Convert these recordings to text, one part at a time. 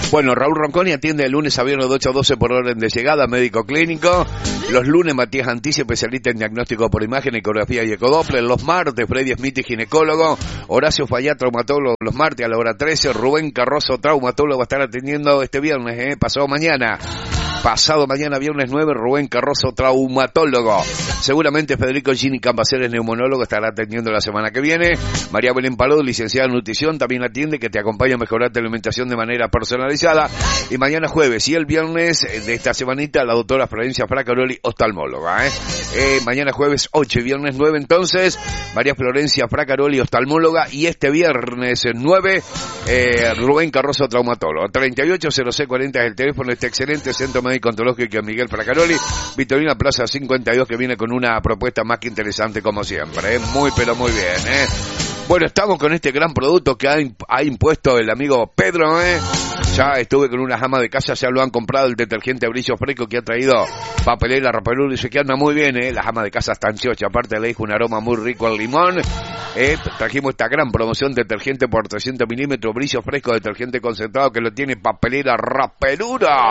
Bueno, Raúl Ronconi atiende de lunes a viernes de 8 a 12 por orden de llegada, médico clínico. Los lunes, Matías Antici, especialista en diagnóstico por imagen, ecografía y ecodoppler. Los martes, Freddy Smith, ginecólogo. Horacio Fayá, traumatólogo, los martes a la hora 13. Rubén Carrozo, traumatólogo, va a estar atendiendo este viernes, pasado mañana. Pasado mañana, viernes 9, Rubén Carrozo, traumatólogo. Seguramente Federico Gini Cambaceres, neumonólogo, estará atendiendo la semana que viene. María Belén Paló, licenciada en nutrición, también atiende, que te acompaña a mejorar tu alimentación de manera personalizada. Y mañana jueves y el viernes de esta semanita, la doctora Florencia Fracaroli, oftalmóloga. Mañana jueves 8 y viernes 9, entonces, María Florencia Fracaroli, oftalmóloga. Y este viernes 9, Rubén Carrozo, traumatólogo. 380640 es el teléfono de este excelente centro médico ontológico Miguel Fracaroli, Victorina Plaza 52, que viene con una propuesta más que interesante como siempre, muy pero muy bien, Bueno, estamos con este gran producto que ha impuesto el amigo Pedro, Ya estuve con unas amas de casa, ya lo han comprado, el detergente Brillo Fresco, que ha traído papelera, rapelura, dice que anda muy bien, Las amas de casa están chochas, aparte le dijo un aroma muy rico al limón. Trajimos esta gran promoción, detergente por 300 milímetros, Brillo Fresco, detergente concentrado, que lo tiene papelera, rapelura.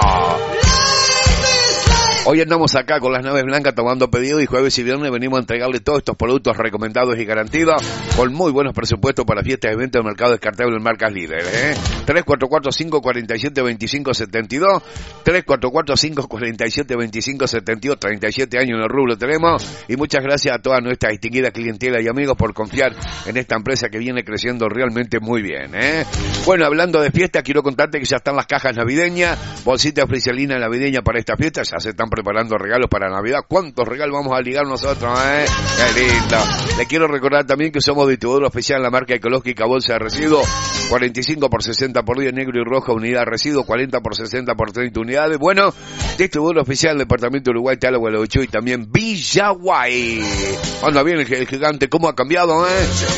Hoy andamos acá con las naves blancas tomando pedido y jueves y viernes venimos a entregarle todos estos productos recomendados y garantidos con muy buenos presupuestos para fiestas, eventos del mercado descartable en marcas líderes, 344-547-2572, 344-547-2572, 37 años en el rublo tenemos, y muchas gracias a toda nuestra distinguida clientela y amigos por confiar en esta empresa que viene creciendo realmente muy bien, Bueno, hablando de fiesta, quiero contarte que ya están las cajas navideñas, bolsita friselina navideña para esta fiesta, ya se están preparando regalos para Navidad. ¿Cuántos regalos vamos a ligar nosotros, Qué lindo. Le quiero recordar también que somos distribuidor oficial en la marca ecológica Bolsa de Residuos, 45 por 60 por día, negro y roja, unidad de residuos, 40 por 60 por 30 unidades. Bueno, distribuidor oficial del departamento de Uruguay, Tala, Gualeguaychú y también Villaguay. Anda bien el gigante, ¿cómo ha cambiado,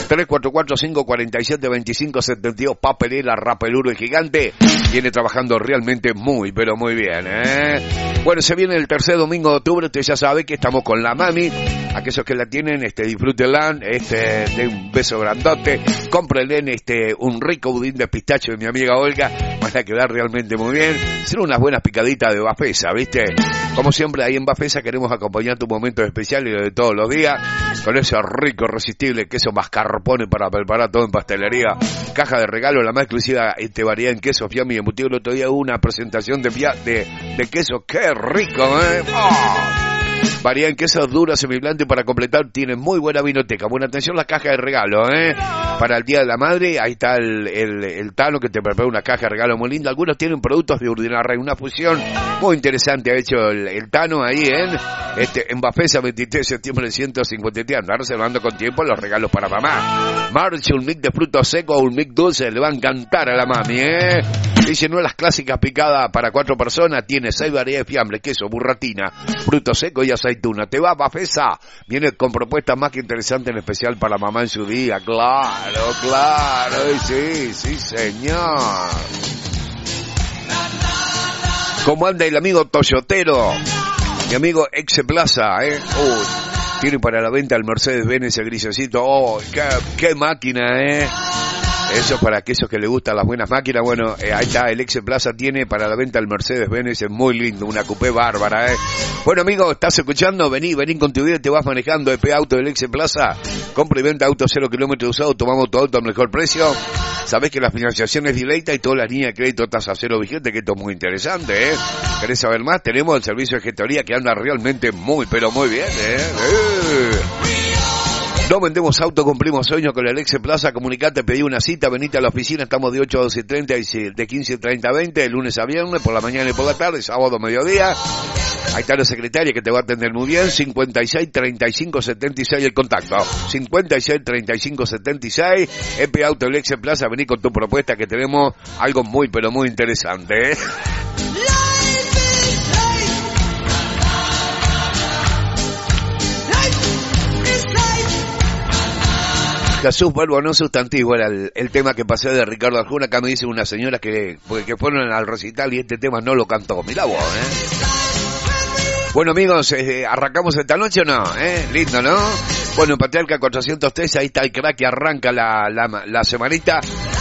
344-547-2572, papelera, rapeluro, el gigante. Viene trabajando realmente muy, pero muy bien, Bueno, se viene el tercer domingo de octubre, usted ya sabe que estamos con la mami. Aquellos que la tienen, disfrútenla, de un beso grandote. Cómprenle un rico budín de pistacho de mi amiga Olga, van a quedar realmente muy bien. Son unas buenas picaditas de Bafesa, ¿viste? Como siempre, ahí en Bafesa queremos acompañar tu momento especial y lo de todos los días, con ese rico, irresistible queso mascarpone para preparar todo en pastelería. Caja de regalo, la más exclusiva variedad en queso, fiambre y embutido. El otro día hubo una presentación de queso, ¡qué rico, Variedad en quesos duros, semiblando, y para completar tiene muy buena vinoteca. Buena atención, la caja de regalo, Para el Día de la Madre, ahí está el Tano, que te prepara una caja de regalo muy linda. Algunos tienen productos de Urdinarre, una fusión muy interesante ha hecho el Tano ahí, en Bafesa, 23 de septiembre de 153. Andar reservando con tiempo los regalos para mamá. Marche, un mix de frutos secos o un mix dulce, le va a encantar a la mami, Dice, no las clásicas picadas para 4 personas, tiene 6 variedades de fiambre, queso, burratina, frutos secos y aceituna. Te va, Bafesa. Viene con propuestas más que interesantes, en especial para mamá en su día. Claro. Sí, señor. ¿Cómo anda el amigo Toyotero? Mi amigo Exe Plaza, tiene para la venta el Mercedes-Benz, el grisecito. Oh, qué máquina, Eso es para aquellos que les gustan las buenas máquinas. Bueno, ahí está, el Exe Plaza tiene para la venta el Mercedes-Benz, es muy lindo, una coupé bárbara, Bueno, amigo, ¿estás escuchando? Vení con tu vida y te vas manejando EP Auto del Exe Plaza. Compra y venta auto 0 kilómetros usado, tomamos tu auto al mejor precio. Sabés que la financiación es directa y todas las líneas de crédito tasa cero vigente, que esto es muy interesante, ¿Querés saber más? Tenemos el servicio de gestoría que anda realmente muy, pero muy bien, No vendemos auto, cumplimos sueños con el Exe Plaza. Comunicate, pedí una cita, venite a la oficina. Estamos de 8 a 12:30 y de 15:30 a 20, de lunes a viernes, por la mañana y por la tarde, sábado, mediodía. Ahí está la secretaria que te va a atender muy bien. 56 35 76 el contacto. 56 35 76. EP Auto el Exe Plaza. Vení con tu propuesta, que tenemos algo muy, pero muy interesante, Jesús, verbo no sustantivo, era el tema que pasé de Ricardo Arjona. Acá me dice una señora que fueron al recital y este tema no lo cantó. Mirá vos, Bueno, amigos, ¿arrancamos esta noche o no? Lindo, ¿no? Bueno, en Patriarca 403, ahí está el crack que arranca la semanita.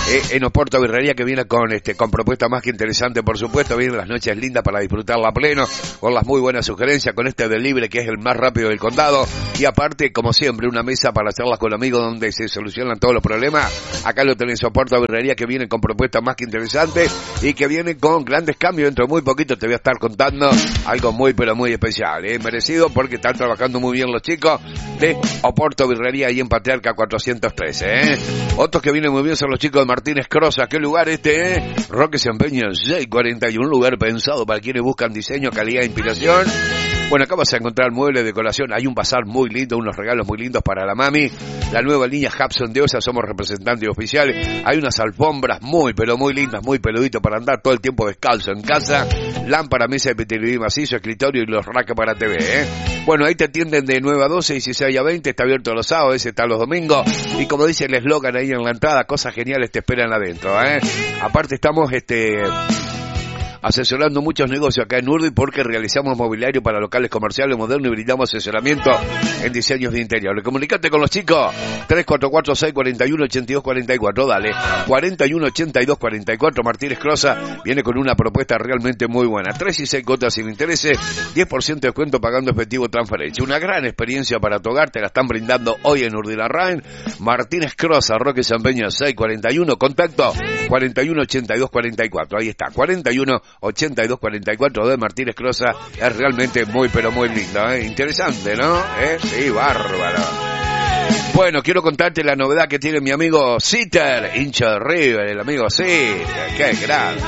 En Oporto Birrería, que viene con propuestas más que interesantes, por supuesto. Vienen las noches lindas para disfrutarla a pleno, con las muy buenas sugerencias, con este delivery que es el más rápido del condado. Y aparte, como siempre, una mesa para charlas con amigos donde se solucionan todos los problemas. Acá lo tenés, Oporto Birrería, que viene con propuestas más que interesantes y que viene con grandes cambios. Dentro de muy poquito te voy a estar contando algo muy pero muy especial, merecido, porque están trabajando muy bien los chicos de Oporto Birrería ahí en Patriarca 413, Otros que vienen muy bien son los chicos de Martínez Crosa. ¿Qué lugar Roque se empeña 641, un lugar pensado para quienes buscan diseño, calidad e inspiración. Bueno, acá vas a encontrar muebles, decoración, hay un bazar muy lindo, unos regalos muy lindos para la mami. La nueva línea Hudson de Osa, somos representantes oficiales. Hay unas alfombras muy, pero muy lindas, muy peludito para andar todo el tiempo descalzo en casa. Lámpara, mesa de petelería macizo, escritorio y los racks para TV, Bueno, ahí te atienden de 9 a 12, 16 a 20, está abierto los sábados, está los domingos. Y como dice el eslogan ahí en la entrada, cosas geniales te esperan adentro, Aparte estamos, asesorando muchos negocios acá en Urdi porque realizamos mobiliario para locales comerciales modernos y brindamos asesoramiento en diseños de interior. Comunicate con los chicos 344-641-8244, dale 41-82-44. Martínez Crosa viene con una propuesta realmente muy buena, 3 y 6 cuotas sin intereses, 10% de descuento pagando efectivo transferencia. Una gran experiencia para tu hogar, te la están brindando hoy en Urdilarrain. Martínez Crosa, Roque Sampeña 641, contacto 41-82-44, ahí está, 41-82-44 de Martínez Crosa. Es realmente muy pero muy lindo, interesante, ¿no? Sí, bárbaro. Bueno, quiero contarte la novedad que tiene mi amigo Sitter, hincha de River, el amigo Sitter, qué grande.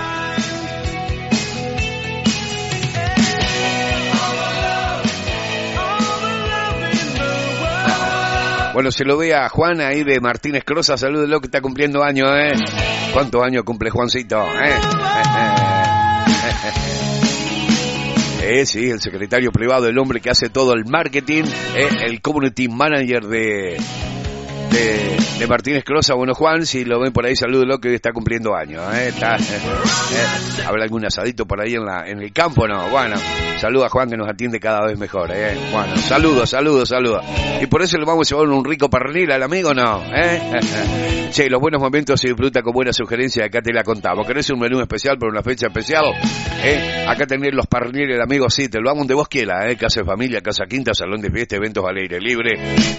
Bueno, se lo ve a Juan ahí de Martínez Crosa, salúdelo que está cumpliendo años, ¿Cuántos años cumple Juancito, Sí, el secretario privado, el hombre que hace todo el marketing, el community manager de Martínez Crosa. Bueno, Juan, si lo ven por ahí, salúdelo que hoy está cumpliendo años, habrá algún asadito por ahí en el campo, ¿no? Bueno, saluda a Juan que nos atiende cada vez mejor, Bueno, saludos. Y por eso le vamos a llevar un rico pernil al amigo, ¿no? Che, los buenos momentos se disfruta con buenas sugerencias, acá te la contamos. ¿Querés un menú especial para una fecha especial? Acá tenés los perniles, el amigo, sí, te lo hago donde vos quieras, casa de familia, casa quinta, salón de fiesta, eventos al aire libre.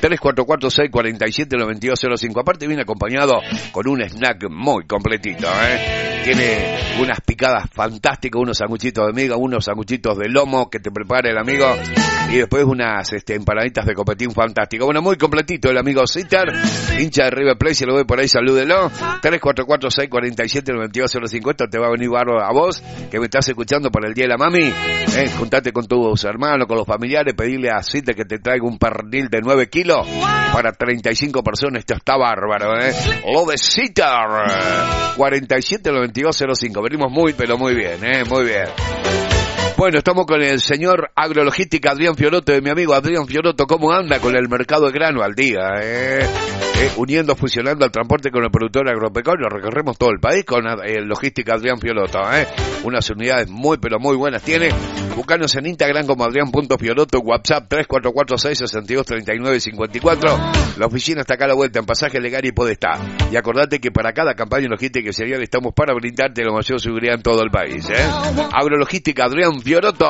344-647-9205. Aparte viene acompañado con un snack muy completito, Tiene unas picadas fantásticas, unos sanguchitos de miga, unos sanguchitos de lomo que te prepara el amigo, y después unas empanaditas de copetín fantástico. Bueno, muy completito el amigo Sitter, hincha de River Plate, si lo ve por ahí, salúdelo. 344-647-9205. Esto te va a venir bárbaro a vos, que me estás escuchando para el Día de la Mami. Juntate con tus hermanos, con los familiares, pedirle a Sitter que te traiga un pernil de 9 kilos para 35 personas. Esto está bárbaro, Lo de Sitter, 47-9205. Venimos muy, pero muy bien, muy bien. Bueno, estamos con el señor Agrologística Adrián Fiorotto, de mi amigo Adrián Fiorotto. ¿Cómo anda con el mercado de grano al día? Uniendo, fusionando al transporte con el productor agropecuario. Recorremos todo el país con Logística Adrián Fiorotto. Unas unidades muy, pero muy buenas tiene. Buscanos en Instagram como Adrián.Fiorotto, WhatsApp 3446-623954. La oficina está acá a la vuelta en Pasaje Legal y Podestá. Y acordate que para cada campaña logística serial estamos para brindarte la mayor seguridad en todo el país. Agrologística Adrián Fiorotto,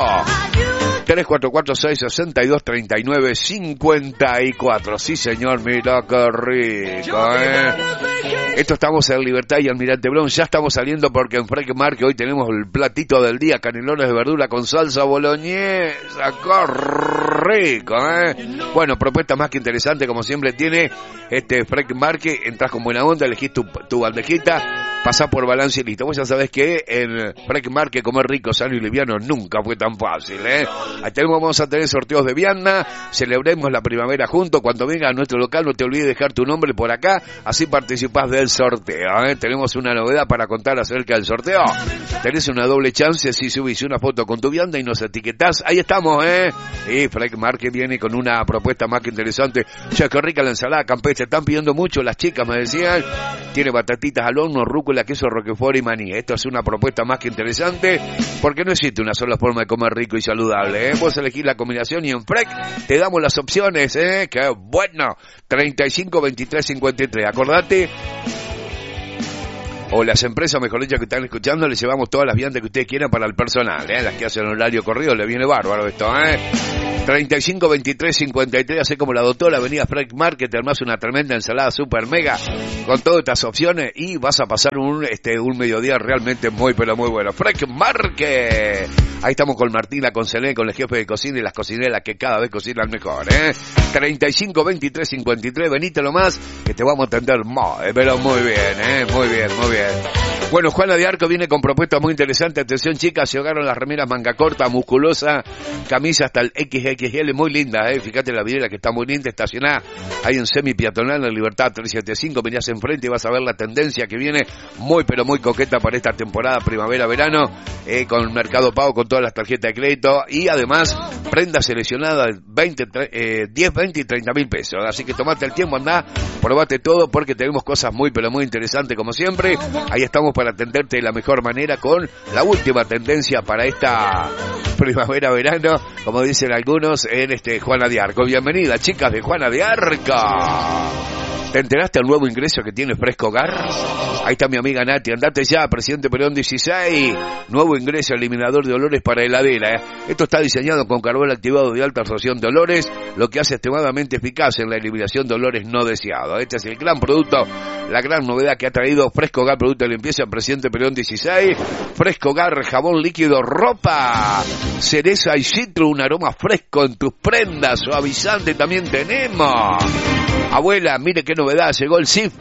3446-623954. Sí, señor, mira qué rico, Esto estamos en Libertad y Almirante Brown. Ya estamos saliendo porque en Frank Market hoy tenemos el platito del día, canelones de verdura con salsa boloñesa. ¡Qué rico, Bueno, propuesta más que interesante, como siempre tiene Frank Market. Entras con buena onda, elegís tu bandejita, pasás por balance y listo. Vos ya sabés que en Frank Market comer rico, sano y liviano nunca fue tan fácil, Ahí vamos a tener sorteos de vianda. Celebremos la primavera juntos. Cuando venga a nuestro local, no te olvides dejar tu nombre por acá, así participás del sorteo, Tenemos una novedad para contar acerca del sorteo. Tenés una doble chance si subís una foto con tu vianda y nos etiquetás. Ahí estamos, Y Frank Market viene con una propuesta más que interesante. Che, qué rica la ensalada campestre. Están pidiendo mucho las chicas, me decían. Tiene batatitas al horno, rúcula, queso roquefort y maní. Esto es una propuesta más que interesante, porque no existe una sola forma de comer rico y saludable, Vos elegís la combinación y en Frank te damos las opciones, ¡Qué bueno! 35 23 53. Acordate o las empresas, mejor dicho, que están escuchando, les llevamos todas las viandas que ustedes quieran para el personal, las que hacen horario corrido, le viene bárbaro esto, 35 23 53, hace como la doctora, venía Fresh Market, además una tremenda ensalada super mega, con todas estas opciones, y vas a pasar un mediodía realmente muy, pero muy bueno. Fresh Market. Ahí estamos con Martina, con Selene, con el jefe de cocina y las cocineras que cada vez cocinan mejor, 35 23 53, venite nomás, que te vamos a atender muy, pero muy bien, muy bien, muy bien. Bueno, Juana de Arco viene con propuestas muy interesantes. Atención, chicas, se ahogaron las remeras manga corta, musculosa, camisa hasta el XXL, muy linda, fíjate la vidriera que está muy linda, estacionada. Hay un semi peatonal en Libertad 375, mirás enfrente y vas a ver la tendencia que viene muy, pero muy coqueta para esta temporada primavera-verano, con Mercado Pago, con todas las tarjetas de crédito y además prendas seleccionadas 10, 20 y 30 mil pesos. Así que tomate el tiempo, andá, probate todo porque tenemos cosas muy, pero muy interesantes como siempre. Ahí estamos para atenderte de la mejor manera con la última tendencia para esta primavera-verano, como dicen algunos, en Juana de Arco. Bienvenida, chicas de Juana de Arco. ¿Te enteraste del nuevo ingreso que tiene Fresco Hogar? Ahí está mi amiga Nati, andate ya, Presidente Perón 16, nuevo ingreso eliminador de olores para heladera. Esto está diseñado con carbón activado de alta absorción de olores, lo que hace extremadamente eficaz en la eliminación de olores no deseados. Este es el gran producto, la gran novedad que ha traído Fresco Hogar, producto de limpieza, Presidente Perón 16, Fresco Hogar, jabón líquido, ropa, cereza y citro, un aroma fresco en tus prendas, suavizante también tenemos. Abuela, mire qué novedad, llegó el SIF,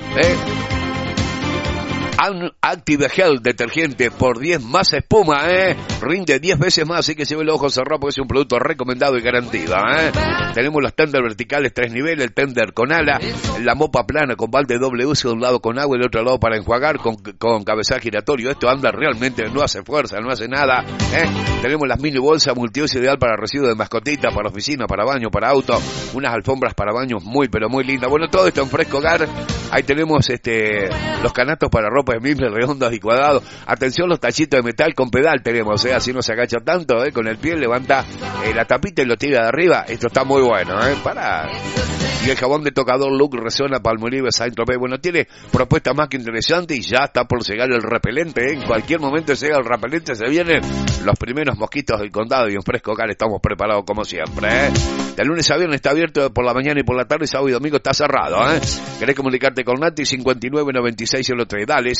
Active Health detergente por 10 más espuma, rinde 10 veces más, así que lleve los ojos cerrados porque es un producto recomendado y garantido, Tenemos los tender verticales 3 niveles, el tender con ala, la mopa plana con balde doble uso, de un lado con agua y el otro lado para enjuagar con cabezal giratorio. Esto anda realmente, no hace fuerza, no hace nada, Tenemos las mini bolsas multiuso ideal para residuos de mascotita, para oficina, para baño, para auto, unas alfombras para baños muy, pero muy lindas. Bueno, todo esto en Fresco Hogar. Ahí tenemos los canastos para ropa de mimbres redondos y cuadrados. Atención, los tachitos de metal con pedal tenemos, así no se agacha tanto, con el pie levanta la tapita y lo tira de arriba. Esto está muy bueno, para. Y el jabón de tocador Look Resona Palmolive Saint-Tropez. Bueno, tiene propuesta más que interesante y ya está por llegar el repelente, En cualquier momento llega el repelente, se vienen los primeros mosquitos del condado y en Fresco Hogar estamos preparados como siempre, De lunes a viernes está abierto por la mañana y por la tarde, sábado y domingo está cerrado, ¿Querés comunicarte con Nati? 599603, dale,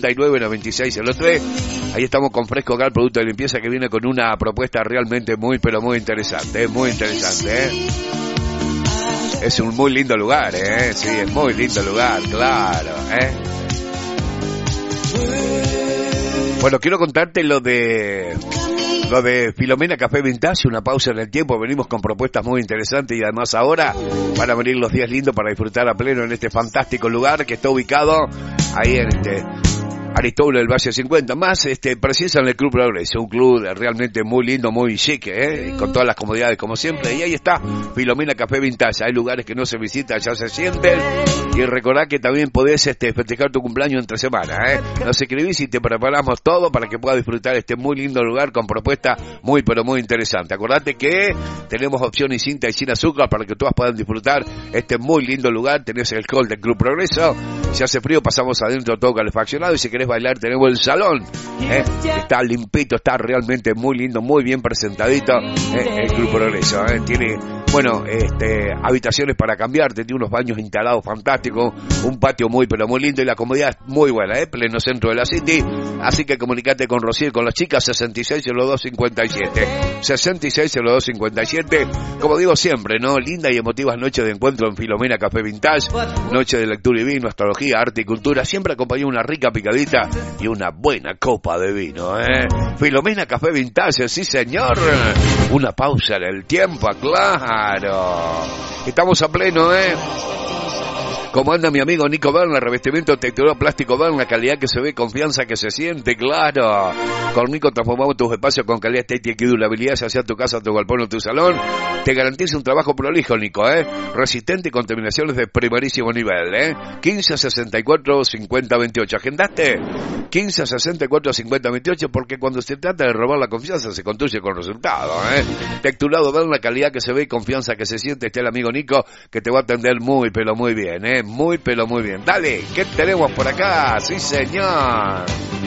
599603. Ahí estamos con Fresco Hogar, producto de limpieza que viene con una propuesta realmente muy, pero muy interesante, muy interesante, Es un muy lindo lugar, Sí, es muy lindo lugar, claro, Bueno, quiero contarte lo de Filomena Café Vintage, una pausa en el tiempo, venimos con propuestas muy interesantes y además ahora van a venir los días lindos para disfrutar a pleno en este fantástico lugar que está ubicado ahí en Aristóbulo del Valle 50, más precisan el Club Progreso, un club realmente muy lindo, muy chic, con todas las comodidades como siempre, y ahí está Filomena Café Vintage. Hay lugares que no se visitan, ya se sienten, y recordá que también podés festejar tu cumpleaños entre semana, Nos escribís y te preparamos todo para que puedas disfrutar este muy lindo lugar con propuesta muy, pero muy interesante. Acordate que tenemos opciones sin cinta y sin azúcar para que todas puedan disfrutar este muy lindo lugar. Tenés el hall del Club Progreso, si hace frío pasamos adentro todo calefaccionado, y si querés bailar tenemos el salón, está limpito, está realmente muy lindo, muy bien presentadito, el Club Progreso, tiene habitaciones para cambiarte, tiene unos baños instalados fantásticos, un patio muy pero muy lindo y la comodidad es muy buena, pleno centro de la City. Así que comunicate con Rocío y con las chicas, 660257 660257. Como digo siempre, linda y emotivas noches de encuentro en Filomena Café Vintage, noche de lectura y vino, astrología, arte y cultura, siempre acompañado de una rica picadita y una buena copa de vino, Filomena Café Vintage, sí señor. Una pausa en el tiempo, claro. Estamos a pleno, ¿Cómo anda mi amigo Nico Berna? Revestimiento texturado plástico Berna, calidad que se ve, confianza que se siente, claro. Con Nico transformamos tus espacios con calidad estética y durabilidad, ya sea tu casa, tu galpón o tu salón. Te garantiza un trabajo prolijo, Nico, resistente y contaminaciones de primerísimo nivel, 1564-5028. ¿Agendaste? 1564-5028, porque cuando se trata de robar la confianza se construye con resultados, Texturado Berna, calidad que se ve, confianza que se siente. Está el amigo Nico que te va a atender muy, pero muy bien, Muy, pero muy bien. Dale, ¿qué tenemos por acá? Sí, señor.